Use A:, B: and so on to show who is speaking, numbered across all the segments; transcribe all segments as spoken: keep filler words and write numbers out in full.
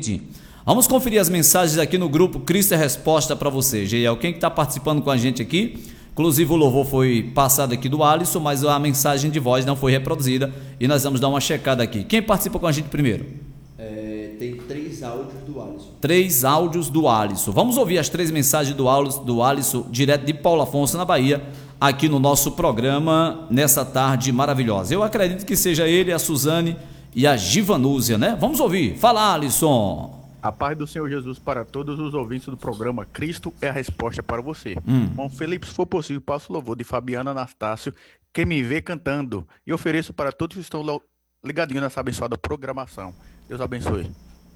A: Tintim. Vamos conferir as mensagens aqui no grupo Cristo é Resposta para você. Geiel, quem que está participando com a gente aqui? Inclusive o louvor foi passado aqui do Alisson, mas a mensagem de voz não foi reproduzida e nós vamos dar uma checada aqui. Quem participa com a gente primeiro?
B: É, tem três áudios do Alisson.
A: Três áudios do Alisson. Vamos ouvir as três mensagens do Alisson, do Alisson direto de Paulo Afonso, na Bahia, aqui no nosso programa, nessa tarde maravilhosa. Eu acredito que seja ele, a Suzane e a Givanúzia, né? Vamos ouvir. Fala, Alisson.
C: A paz do Senhor Jesus para todos os ouvintes do programa Cristo é a Resposta para você.
A: Hum.
C: Irmão Felipe, se for possível, passo o louvor de Fabiana Anastácio, quem me vê cantando, e ofereço para todos que estão ligadinhos nessa abençoada programação. Deus abençoe.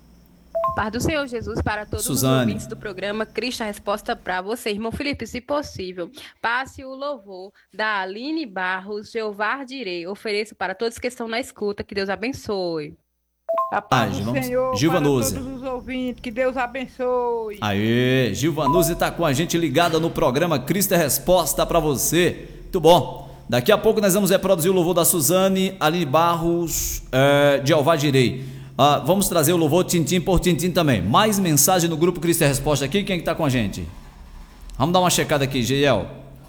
D: Paz do Senhor Jesus para todos
A: Suzane.
D: os ouvintes do programa Cristo a Resposta para você. Irmão Felipe, se possível, passe o louvor da Aline Barros, Jeová Direi. Ofereço para todos que estão na escuta. Que Deus abençoe.
E: A paz
A: Ah,
E: do
A: vamos-
E: Senhor
A: Gilvanúzia.
E: para todos os ouvintes. Que Deus abençoe.
A: Aê, Givanúzia está com a gente ligada no programa Cristo é Resposta para você. Muito bom. Daqui a pouco nós vamos reproduzir o louvor da Suzane, Aline Barros, é, de Jeová Direi. Ah, vamos trazer o louvor tintim por tintim também. Mais mensagem no grupo Cristo é Resposta aqui. Quem é que está com a gente? Vamos dar uma checada aqui, Geiel.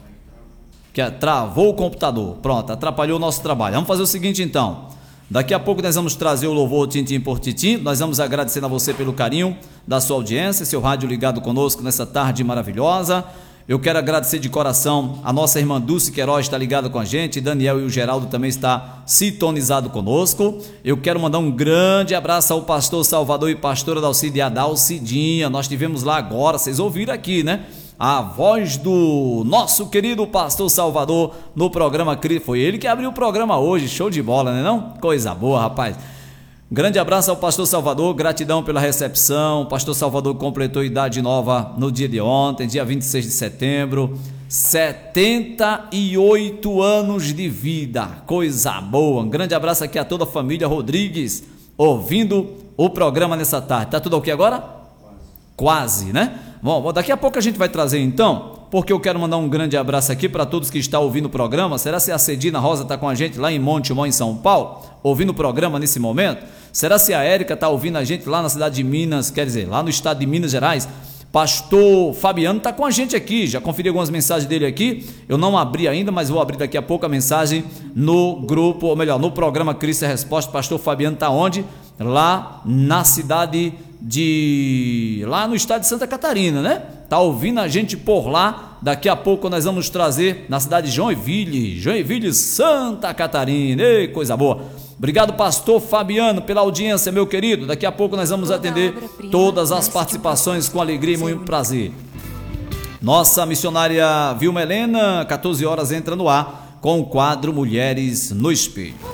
A: Que é, travou o computador. Pronto, atrapalhou o nosso trabalho. Vamos fazer o seguinte então. Daqui a pouco nós vamos trazer o louvor tintim por tintim. Nós vamos agradecendo a você pelo carinho da sua audiência, seu rádio ligado conosco nessa tarde maravilhosa. Eu quero agradecer de coração a nossa irmã Dulce Queiroz, está ligada com a gente, Daniel e o Geraldo também está sintonizado conosco. Eu quero mandar um grande abraço ao pastor Salvador e pastora Dalcide Dalcidinha. Nós tivemos lá agora, vocês ouviram aqui, né? A voz do nosso querido pastor Salvador no programa Cristo. Foi ele que abriu o programa hoje, show de bola, né não? Coisa boa, rapaz. Grande abraço ao pastor Salvador, gratidão pela recepção. O pastor Salvador completou idade nova no dia de ontem, dia vinte e seis de setembro. setenta e oito anos de vida, coisa boa. Um grande abraço aqui a toda a família Rodrigues, ouvindo o programa nessa tarde. Tá tudo ok agora? Quase, Quase né? Bom, daqui a pouco a gente vai trazer então, porque eu quero mandar um grande abraço aqui para todos que estão ouvindo o programa. Será se a Cedina Rosa está com a gente lá em Montemor, em São Paulo, ouvindo o programa nesse momento? Será se a Érica está ouvindo a gente lá na cidade de Minas, quer dizer, lá no estado de Minas Gerais? Pastor Fabiano está com a gente aqui, já conferi algumas mensagens dele aqui, eu não abri ainda, mas vou abrir daqui a pouco a mensagem no grupo, ou melhor, no programa Cristo é Resposta. Pastor Fabiano está onde? Lá na cidade de... lá no estado de Santa Catarina, né? Tá ouvindo a gente por lá. Daqui a pouco nós vamos trazer na cidade de Joinville, Joinville, Santa Catarina. Ei, coisa boa. Obrigado, pastor Fabiano, pela audiência, meu querido. Daqui a pouco nós vamos atender todas as participações com alegria e muito prazer. Nossa missionária Vilma Helena, quatorze horas, entra no ar com o quadro Mulheres no Espelho.